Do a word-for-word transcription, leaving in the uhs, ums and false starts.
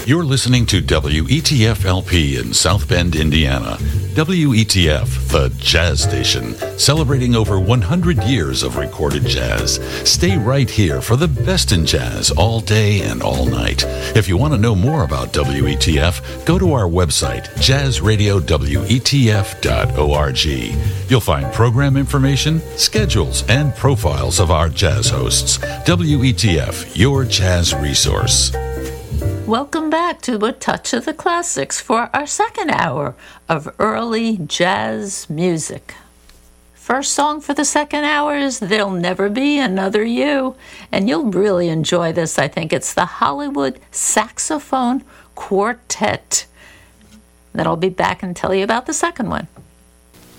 You're listening to W E T F L P in South Bend, Indiana. W E T F, the jazz station, celebrating over one hundred years of recorded jazz. Stay right here for the best in jazz all day and all night. If you want to know more about W E T F, go to our website, jazz radio w e t f dot org. You'll find program information, schedules, and profiles of our jazz hosts. W E T F, your jazz resource. Welcome back to A Touch of the Classics for our second hour of early jazz music. First song for the second hour is There'll Never Be Another You, and you'll really enjoy this. I think it's the Hollywood Saxophone Quartet. Then I'll be back and tell you about the second one.